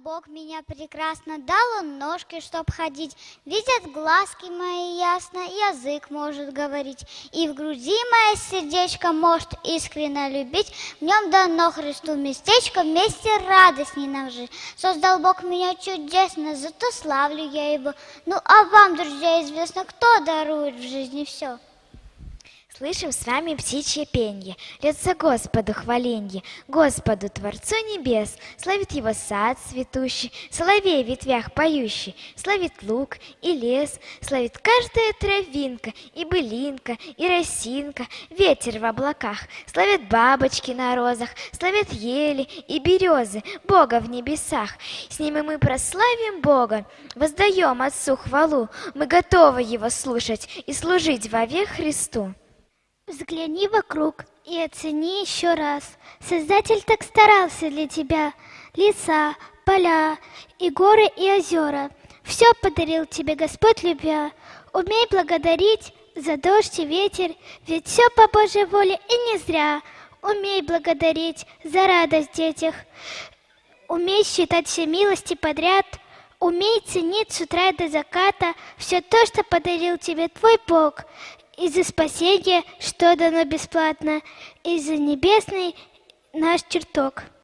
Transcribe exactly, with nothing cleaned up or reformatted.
Бог меня прекрасно дал, он ножки, чтоб ходить. Видят глазки мои ясно, язык может говорить. И в груди мое сердечко может искренне любить. В нем дано Христу местечко, вместе радостней нам жить. Создал Бог меня чудесно, зато славлю я Его. Ну а вам, друзья, известно, кто дарует в жизни все? Слышим с вами птичье пенье, льется Господу хваленье, Господу Творцу небес, славит Его сад цветущий, соловей в ветвях поющий, славит луг и лес, славит каждая травинка, и былинка, и росинка, ветер в облаках, славят бабочки на розах, славят ели и березы, Бога в небесах. С ними мы прославим Бога, воздаем Отцу хвалу, мы готовы Его слушать и служить вовек Христу. Взгляни вокруг и оцени еще раз. Создатель так старался для тебя. Леса, поля, и горы, и озера. Все подарил тебе Господь любя. Умей благодарить за дождь и ветер, ведь все по Божьей воле и не зря. Умей благодарить за радость в детях. Умей считать все милости подряд. Умей ценить с утра до заката все то, что подарил тебе твой Бог. И за спасение, что дано бесплатно, и за небесный наш чертог.